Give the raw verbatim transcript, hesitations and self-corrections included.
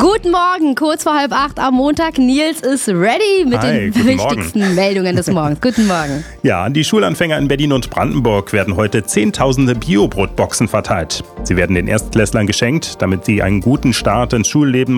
Guten Morgen, kurz vor halb acht am Montag. Nils ist ready mit Hi, den guten wichtigsten Morgen. Meldungen des Morgens. Guten Morgen. Ja, an die Schulanfänger in Berlin und Brandenburg werden heute zehntausende Bio-Brotboxen verteilt. Sie werden den Erstklässlern geschenkt, damit sie einen guten Start ins Schulleben